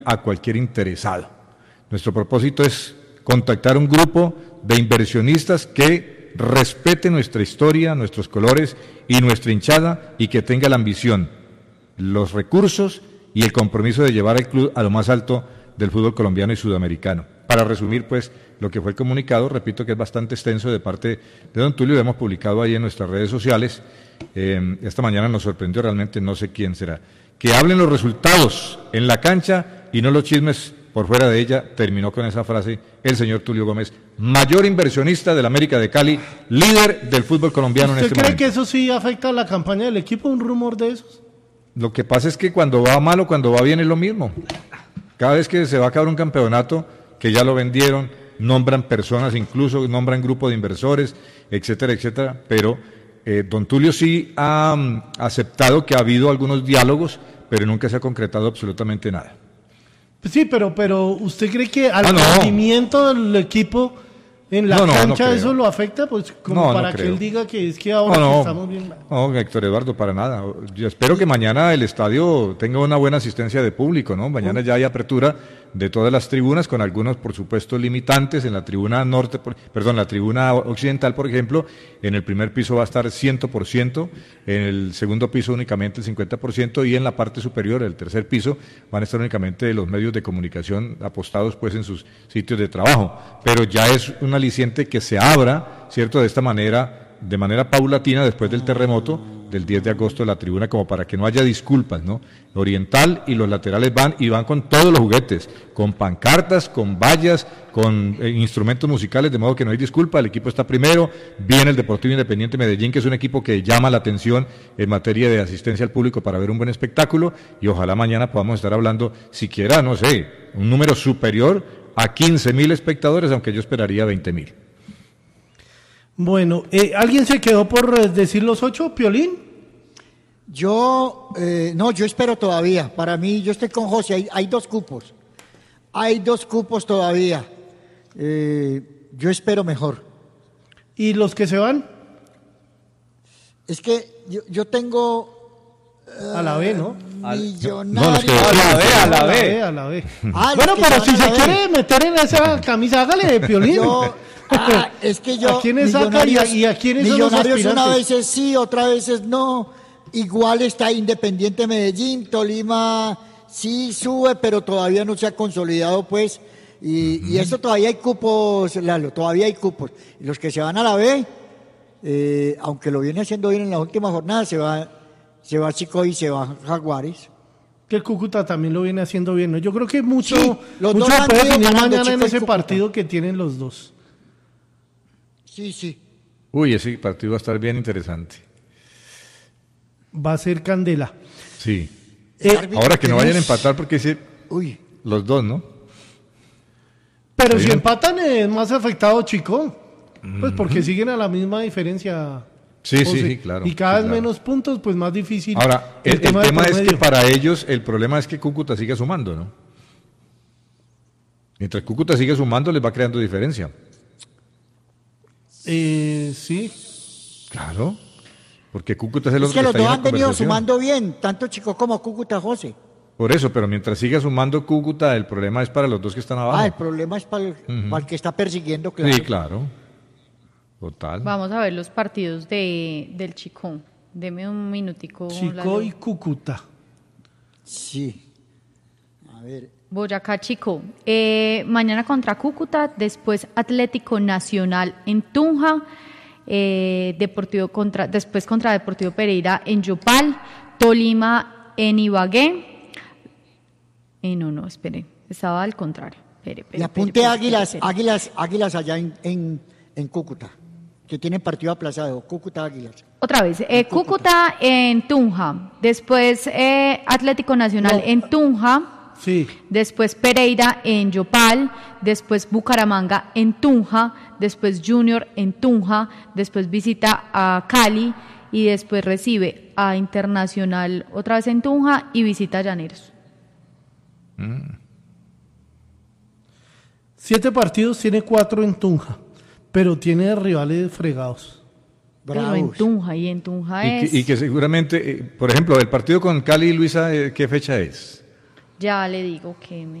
a cualquier interesado. Nuestro propósito es contactar un grupo de inversionistas que respete nuestra historia, nuestros colores y nuestra hinchada y que tenga la ambición, los recursos y el compromiso de llevar al club a lo más alto del fútbol colombiano y sudamericano. Para resumir, pues, lo que fue el comunicado, repito que es bastante extenso de parte de don Tulio, lo hemos publicado ahí en nuestras redes sociales. Esta mañana nos sorprendió, realmente no sé quién será. Que hablen los resultados en la cancha y no los chismes por fuera de ella, terminó con esa frase el señor Tulio Gómez, mayor inversionista del América de Cali, líder del fútbol colombiano en este momento. ¿Usted cree que eso sí afecta a la campaña del equipo, un rumor de esos? Lo que pasa es que cuando va mal o cuando va bien es lo mismo. Cada vez que se va a acabar un campeonato, que ya lo vendieron, nombran personas, incluso nombran grupo de inversores, etcétera, etcétera, pero don Tulio sí ha aceptado que ha habido algunos diálogos, pero nunca se ha concretado absolutamente nada. Pues sí, pero ¿usted cree que al rendimiento del equipo en la cancha eso lo afecta? Pues como para que él diga que es que ahora que estamos bien. No, Héctor Eduardo, para nada. Yo espero que mañana el estadio tenga una buena asistencia de público, ¿no? Mañana ya hay apertura de todas las tribunas, con algunos, por supuesto, limitantes. En la tribuna norte, la tribuna occidental, por ejemplo, en el primer piso va a estar 100%, en el segundo piso únicamente el 50%, y en la parte superior, el tercer piso, van a estar únicamente los medios de comunicación apostados, pues, en sus sitios de trabajo. Pero ya es un aliciente que se abra, ¿cierto?, de manera paulatina después del terremoto del 10 de agosto de la tribuna, como para que no haya disculpas, ¿no? Oriental y los laterales van con todos los juguetes, con pancartas, con vallas, con instrumentos musicales, de modo que no hay disculpa, el equipo está primero, viene el Deportivo Independiente Medellín, que es un equipo que llama la atención en materia de asistencia al público para ver un buen espectáculo, y ojalá mañana podamos estar hablando, siquiera, no sé, un número superior a 15.000 espectadores, aunque yo esperaría 20.000. Bueno, ¿alguien se quedó por decir los 8, Piolín? Yo espero todavía. Para mí, yo estoy con José, hay 2 cupos. Hay 2 cupos todavía. Yo espero mejor. ¿Y los que se van? Es que yo tengo... a la B, ¿no? Millonarios. A la B. Bueno, pero si se quiere meter en esa camisa, hágale, Piolín. Es que yo... ¿A quiénes saca y a quiénes son los aspirantes? Millonarios una vez sí, otra veces no. Igual está Independiente Medellín, Tolima sí sube, pero todavía no se ha consolidado, pues. Y eso todavía hay cupos, Lalo, todavía hay cupos. Y los que se van a la B, aunque lo viene haciendo bien en la última jornada, se va Chico y se va Jaguares. Que el Cúcuta también lo viene haciendo bien, ¿no? Yo creo que mucho puede definir mañana en ese partido que tienen los dos. Sí. Uy, ese partido va a estar bien interesante. Va a ser candela. Sí. Ahora que no vayan a empatar porque los dos, ¿no? Pero si empatan es más afectado Chico. Pues porque siguen a la misma diferencia. Sí, claro. Y cada vez menos puntos, pues más difícil. Ahora, el tema es que para ellos el problema es que Cúcuta siga sumando, ¿no? Mientras Cúcuta sigue sumando, les va creando diferencia. Sí. Claro. Porque Cúcuta es el otro que los está dos en han venido conversación. sumando bien, tanto Chico como Cúcuta, José. Por eso, pero mientras siga sumando Cúcuta, el problema es para los dos que están abajo. El problema es para el que está persiguiendo, claro. Sí, claro. Total. Vamos a ver los partidos del Chico. Deme un minutico. Chico y Cúcuta. Sí. A ver. Boyacá, Chico. Mañana contra Cúcuta, después Atlético Nacional en Tunja, después contra Deportivo Pereira en Yopal, Tolima en Ibagué. Espere, estaba al contrario. Y apunte Águilas allá en Cúcuta, que tienen partido aplazado, Cúcuta Águilas. Otra vez, Cúcuta en Tunja, después Atlético Nacional en Tunja. Sí. Después Pereira en Yopal, después Bucaramanga en Tunja, después Junior en Tunja, después visita a Cali y después recibe a Internacional otra vez en Tunja y visita a Llaneros. 7 partidos, tiene 4 en Tunja, pero tiene rivales fregados. Pero en Tunja es... Y que seguramente, por ejemplo, el partido con Cali y Luisa, ¿qué fecha es? Ya le digo que